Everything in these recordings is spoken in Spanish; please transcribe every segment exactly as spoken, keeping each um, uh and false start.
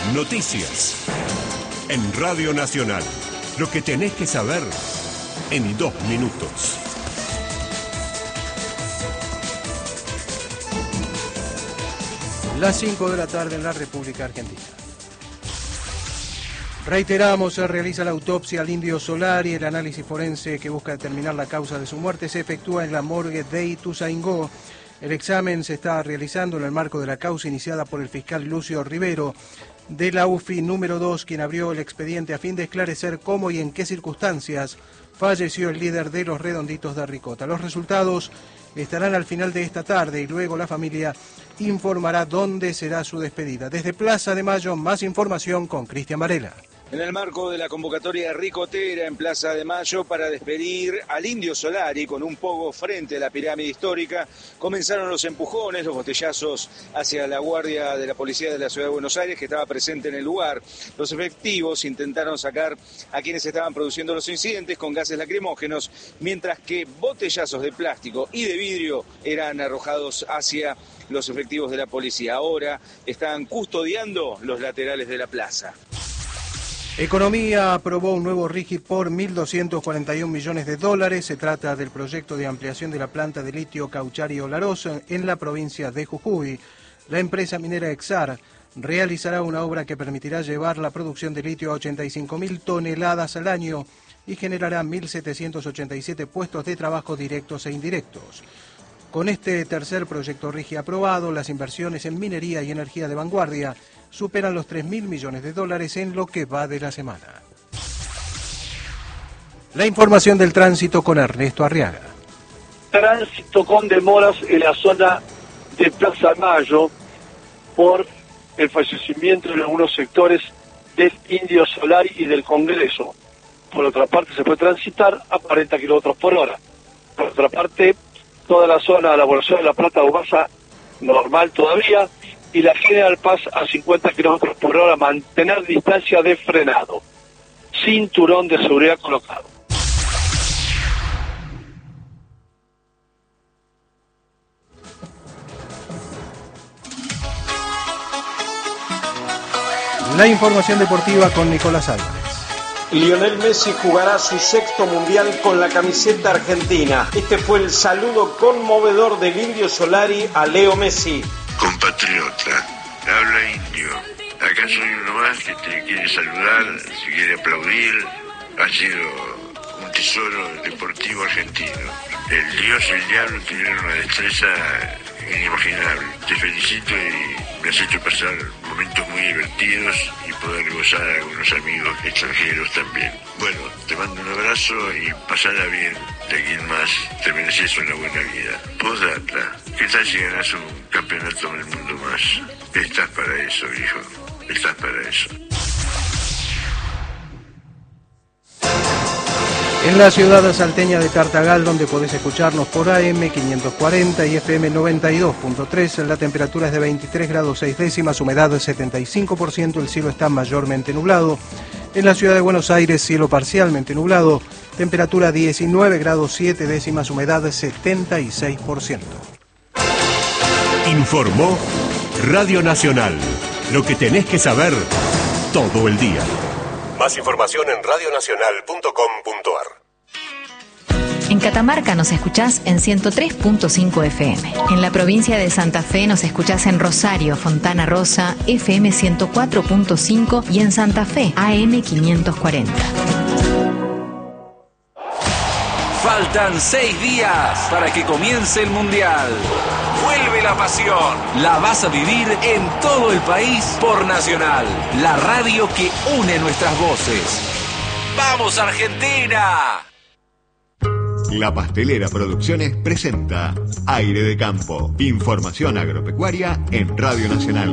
Noticias. En Radio Nacional. Lo que tenés que saber en dos minutos. Las cinco de la tarde en la República Argentina. Reiteramos, se realiza la autopsia al Indio Solari. El análisis forense que busca determinar la causa de su muerte se efectúa en la morgue de Ituzaingó. El examen se está realizando en el marco de la causa iniciada por el fiscal Lucio Rivero de la U F I número dos, quien abrió el expediente a fin de esclarecer cómo y en qué circunstancias falleció el líder de los Redonditos de Ricota. Los resultados estarán al final de esta tarde y luego la familia informará dónde será su despedida. Desde Plaza de Mayo, más información con Cristian Varela. En el marco de la convocatoria ricotera en Plaza de Mayo para despedir al Indio Solari con un pogo frente a la pirámide histórica, comenzaron los empujones, los botellazos hacia la guardia de la policía de la Ciudad de Buenos Aires que estaba presente en el lugar. Los efectivos intentaron sacar a quienes estaban produciendo los incidentes con gases lacrimógenos, mientras que botellazos de plástico y de vidrio eran arrojados hacia los efectivos de la policía. Ahora están custodiando los laterales de la plaza. Economía aprobó un nuevo RIGI por mil doscientos cuarenta y un millones de dólares. Se trata del proyecto de ampliación de la planta de litio Cauchari-Olaroz en la provincia de Jujuy. La empresa minera Exar realizará una obra que permitirá llevar la producción de litio a ochenta y cinco mil toneladas al año y generará mil setecientos ochenta y siete puestos de trabajo directos e indirectos. Con este tercer proyecto RIGI aprobado, las inversiones en minería y energía de vanguardia superan los tres mil millones de dólares en lo que va de la semana. La información del tránsito con Ernesto Arriaga. Tránsito con demoras en la zona de Plaza Mayo por el fallecimiento en algunos sectores del Indio Solari y del Congreso. Por otra parte, se puede transitar a cuarenta kilómetros por hora. Por otra parte, toda la zona de la Bolsón de la Plata Ubasa normal todavía, y la General Paz a cincuenta kilómetros por hora, mantener distancia de frenado. Cinturón de seguridad colocado. La información deportiva con Nicolás Álvarez. Lionel Messi jugará su sexto mundial con la camiseta argentina. Este fue el saludo conmovedor del Indio Solari a Leo Messi. Compatriota, habla Indio. Acá soy uno más que te quiere saludar, te quiere aplaudir. Ha sido un tesoro deportivo argentino. El Dios y el diablo tuvieron una destreza inimaginable. Te felicito y me has hecho pasar momentos muy divertidos y poder gozar a algunos amigos extranjeros también. Bueno, te mando un abrazo y pasala bien de aquí en más. Te mereces una buena vida. Postdata, ¿qué tal si ganas un campeonato del mundo más? Estás para eso, hijo. Estás para eso. En la ciudad salteña de Tartagal, donde podés escucharnos por A M quinientos cuarenta y F M noventa y dos punto tres, la temperatura es de veintitrés grados seis décimas, humedad del setenta y cinco por ciento, el cielo está mayormente nublado. En la ciudad de Buenos Aires, cielo parcialmente nublado, temperatura diecinueve grados siete décimas, humedad del setenta y seis por ciento. Informó Radio Nacional. Lo que tenés que saber todo el día. Más información en radio nacional punto com punto ar. En Catamarca nos escuchás en ciento tres punto cinco F M. En la provincia de Santa Fe nos escuchás en Rosario, Fontana Rosa, F M ciento cuatro punto cinco y en Santa Fe, A M quinientos cuarenta. Faltan seis días para que comience el Mundial. Vuelve la pasión. La vas a vivir en todo el país por Nacional, la radio que une nuestras voces. ¡Vamos, Argentina! La Pastelera Producciones presenta Aire de Campo. Información agropecuaria en Radio Nacional.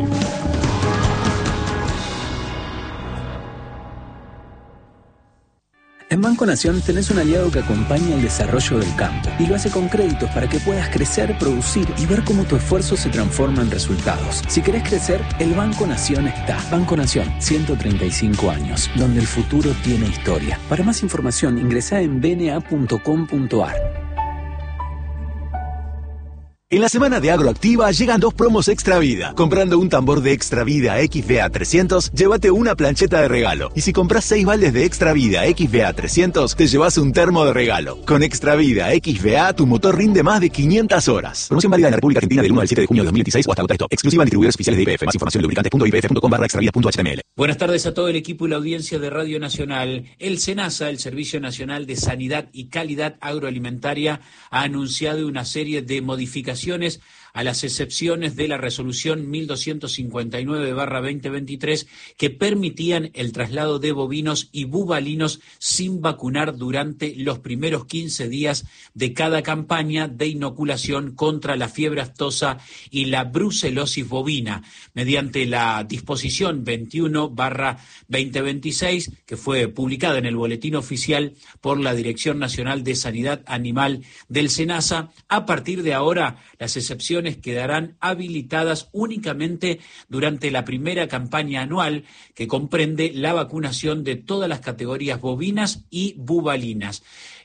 En Banco Nación tenés un aliado que acompaña el desarrollo del campo y lo hace con créditos para que puedas crecer, producir y ver cómo tu esfuerzo se transforma en resultados. Si querés crecer, el Banco Nación está. Banco Nación, ciento treinta y cinco años, donde el futuro tiene historia. Para más información, ingresá en b n a punto com punto ar. En la semana de Agroactiva llegan dos promos Extra Vida. Comprando un tambor de Extra Vida X V A trescientos, llévate una plancheta de regalo. Y si compras seis baldes de Extra Vida X V A trescientos, te llevas un termo de regalo. Con Extra Vida X V A, tu motor rinde más de quinientas horas. Promoción válida en la República Argentina del uno al siete de junio de dos mil veintiséis o hasta agotar stock. Exclusiva en distribuidores oficiales de I P F. Más información en lubricantes punto i p f punto com barra extravida punto h t m l. Buenas tardes a todo el equipo y la audiencia de Radio Nacional. El SENASA, el Servicio Nacional de Sanidad y Calidad Agroalimentaria, ha anunciado una serie de modificaciones a las excepciones de la resolución mil doscientos cincuenta y nueve barra veinte veintitrés que permitían el traslado de bovinos y bubalinos sin vacunar durante los primeros quince días de cada campaña de inoculación contra la fiebre aftosa y la brucelosis bovina, mediante la disposición veintiuno barra veinte veintiséis, que fue publicada en el Boletín Oficial por la Dirección Nacional de Sanidad Animal del SENASA. A partir de ahora, las excepciones quedarán habilitadas únicamente durante la primera campaña anual, que comprende la vacunación de todas las categorías bovinas y bubalinas.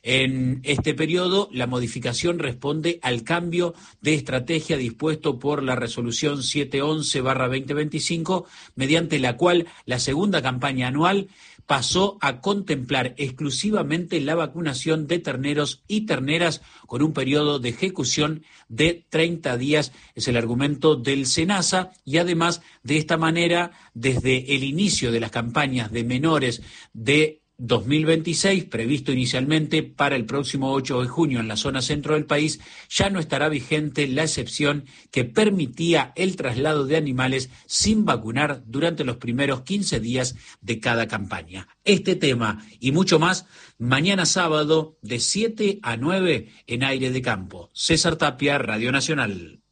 En este periodo, la modificación responde al cambio de estrategia dispuesto por la resolución setecientos once barra veinte veinticinco, mediante la cual la segunda campaña anual pasó a contemplar exclusivamente la vacunación de terneros y terneras con un periodo de ejecución de treinta días, es el argumento del SENASA, y además de esta manera, desde el inicio de las campañas de menores de dos mil veintiséis, previsto inicialmente para el próximo ocho de junio en la zona centro del país, ya no estará vigente la excepción que permitía el traslado de animales sin vacunar durante los primeros quince días de cada campaña. Este tema y mucho más, mañana sábado de siete a nueve en Aire de Campo. César Tapia, Radio Nacional.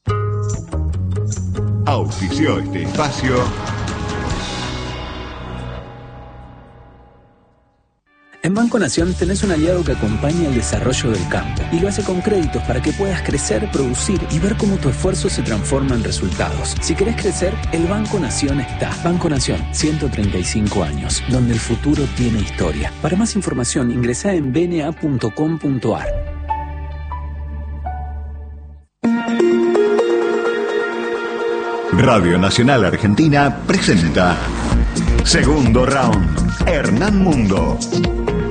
Auspició este espacio En Banco Nación tenés un aliado que acompaña el desarrollo del campo y lo hace con créditos para que puedas crecer, producir y ver cómo tu esfuerzo se transforma en resultados. Si querés crecer, el Banco Nación está. Banco Nación, ciento treinta y cinco años, donde el futuro tiene historia. Para más información, ingresá en b n a punto com punto a r. Radio Nacional Argentina presenta Segundo Round. Hernán Mundo.